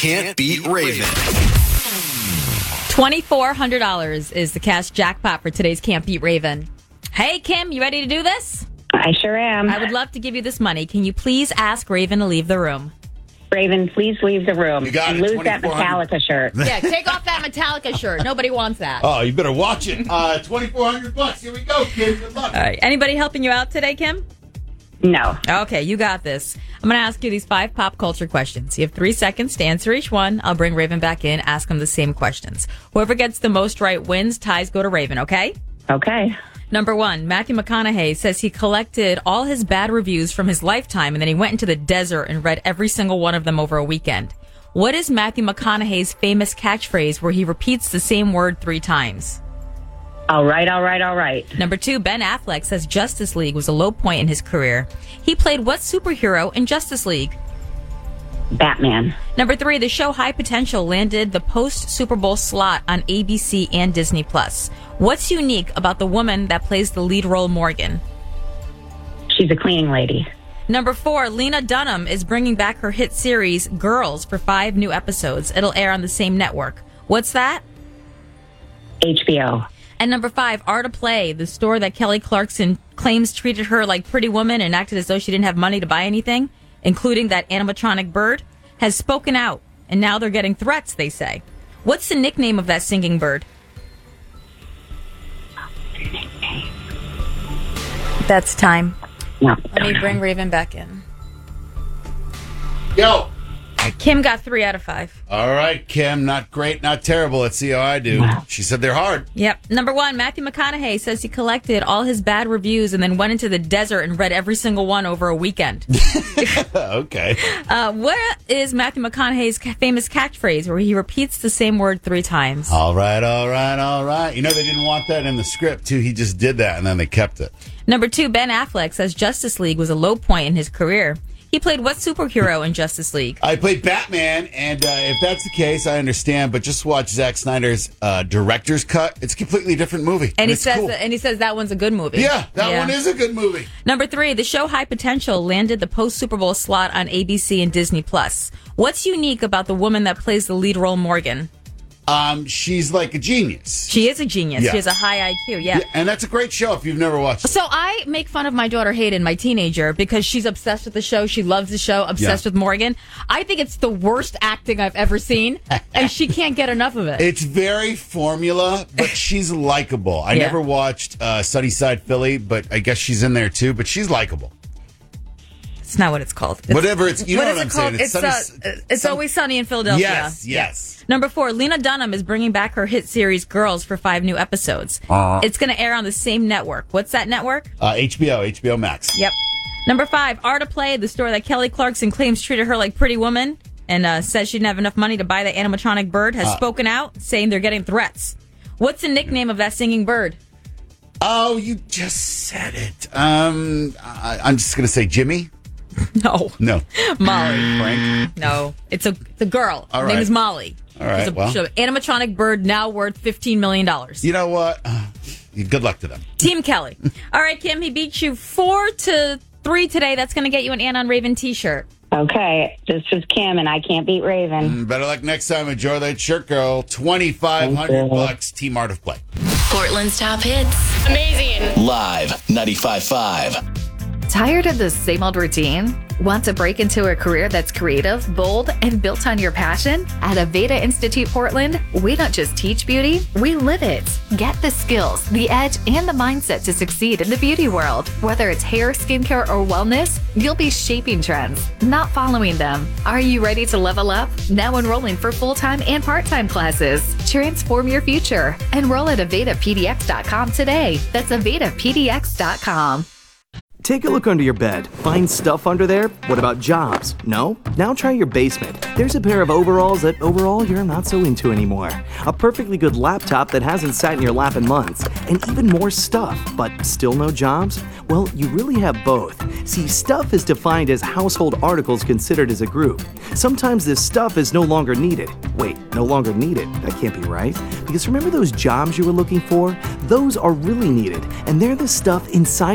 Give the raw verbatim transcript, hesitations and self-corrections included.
Can't Beat Raven. twenty-four hundred dollars is the cash jackpot for today's Can't Beat Raven. Hey, Kim, you ready to do this? I sure am. I would love to give you this money. Can you please ask Raven to leave the room? Raven, please leave the room. You got and it, lose that Metallica shirt. Yeah, take off that Metallica shirt. Nobody wants that. Oh, you better watch it. Uh, twenty-four hundred bucks. Here we go, kid. Good luck. All right. Anybody helping you out today, Kim? No. Okay, you got this. I'm going to ask you these five pop culture questions. You have three seconds to answer each one. I'll bring Raven back in, ask him the same questions. Whoever gets the most right wins. Ties go to Raven, okay? Okay. Number one, Matthew McConaughey says he collected all his bad reviews from his lifetime and then he went into the desert and read every single one of them over a weekend. What is Matthew McConaughey's famous catchphrase where he repeats the same word three times? All right, all right, all right. Number two, Ben Affleck says Justice League was a low point in his career. He played what superhero in Justice League? Batman. Number three, the show High Potential landed the post-Super Bowl slot on A B C and Disney Plus. What's unique about the woman that plays the lead role, Morgan? She's a cleaning lady. Number four, Lena Dunham is bringing back her hit series Girls for five new episodes. It'll air on the same network. What's that? H B O. And number five, Art of Play, the store that Kelly Clarkson claims treated her like Pretty Woman and acted as though she didn't have money to buy anything, including that animatronic bird, has spoken out. And now they're getting threats, they say. What's the nickname of that singing bird? That's time. No. Let me bring Raven back in. Yo. Kim got three out of five. All right, Kim. Not great, not terrible. Let's see how I do. She said they're hard. Yep. Number one, Matthew McConaughey says he collected all his bad reviews and then went into the desert and read every single one over a weekend. Okay. Uh, what is Matthew McConaughey's ca- famous catchphrase where he repeats the same word three times? All right, all right, all right. You know, they didn't want that in the script, too. He just did that, and then they kept it. Number two, Ben Affleck says Justice League was a low point in his career. He played what superhero in Justice League? I played Batman, and uh, if that's the case, I understand. But just watch Zack Snyder's uh, director's cut. It's a completely different movie. And he it's says cool. that, and he says that one's a good movie. Yeah, that Yeah. one is a good movie. Number three, the show High Potential landed the post-Super Bowl slot on A B C and Disney Plus. What's unique about the woman that plays the lead role, Morgan? Um, she's like a genius. She is a genius. Yeah. She has a high I Q, yeah. Yeah, and that's a great show if you've never watched it. So I make fun of my daughter Hayden, my teenager, because she's obsessed with the show. She loves the show, obsessed Yeah. with Morgan. I think it's the worst acting I've ever seen, and she can't get enough of it. It's very formula, but she's likable. I Yeah. never watched uh, Sunnyside Philly, but I guess she's in there too. But she's likable. It's not what it's called. It's, Whatever it's, you know what what is I'm it called? saying. It's, Sunny- uh, it's Sun- Always Sunny in Philadelphia. Yes, yes. Number four, Lena Dunham is bringing back her hit series Girls for five new episodes. Uh, It's going to air on the same network. What's that network? uh, H B O, H B O Max. Yep. Number five, Art of Play, the store that Kelly Clarkson claims treated her like Pretty Woman and uh, says she didn't have enough money to buy the animatronic bird, has Uh, spoken out, saying they're getting threats. What's the nickname of that singing bird? Oh, you just said it. Um, I, I'm just gonna say Jimmy. No. No, Molly. Frank. No. It's a, it's a girl. All Her name right. is Molly. All right, She's a, well. she's an animatronic bird now worth fifteen million dollars. You know what? Uh, good luck to them. Team Kelly. All right, Kim, he beat you four to three today. That's going to get you an Ann on Raven t-shirt. Okay, this is Kim, and I can't beat Raven. Mm, Better luck next time. Enjoy that shirt, girl. Twenty-five hundred Thank you. bucks. Team Art of Play. Portland's top hits. Amazing. Live ninety-five point five. Tired of the same old routine? Want to break into a career that's creative, bold, and built on your passion? At Aveda Institute Portland, we don't just teach beauty, we live it. Get the skills, the edge, and the mindset to succeed in the beauty world. Whether it's hair, skincare, or wellness, you'll be shaping trends, not following them. Are you ready to level up? Now enrolling for full-time and part-time classes. Transform your future. Enroll at Aveda P D X dot com today. That's Aveda P D X dot com. Take a look under your bed. Find stuff under there? What about jobs? No? Now try your basement. There's a pair of overalls that overall you're not so into anymore. A perfectly good laptop that hasn't sat in your lap in months. And even more stuff, but still no jobs? Well, you really have both. See, stuff is defined as household articles considered as a group. Sometimes this stuff is no longer needed. Wait, no longer needed? That can't be right. Because remember those jobs you were looking for? Those are really needed, and they're the stuff inside